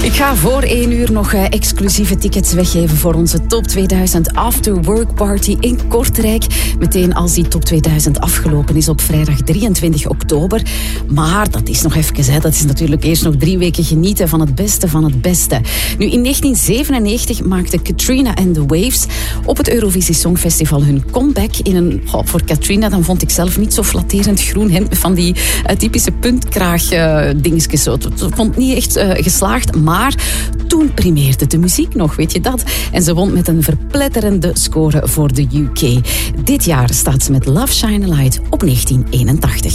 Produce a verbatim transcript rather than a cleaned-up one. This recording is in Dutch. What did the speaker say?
Ik ga voor één uur nog uh, exclusieve tickets weggeven voor onze Top tweeduizend After Work Party in Kortrijk. Meteen als die Top tweeduizend afgelopen is op vrijdag drieëntwintig oktober. Maar dat is nog even, hè. Dat is natuurlijk eerst nog drie weken genieten van het beste van het beste. Nu, in negentien zevenennegentig maakte Katrina and the Waves op het Eurovisie Songfestival hun comeback in een, oh, voor Katrina, dan vond ik zelf niet zo flatterend groen hemd van die uh, typische puntkraag uh, dingetjes. Ik vond het niet echt uh, geslaagd, maar toen primeerde de muziek nog, weet je dat? En ze won met een verpletterende score voor de U K. Dit jaar staat ze met Love Shine a Light op negentien eenentachtig.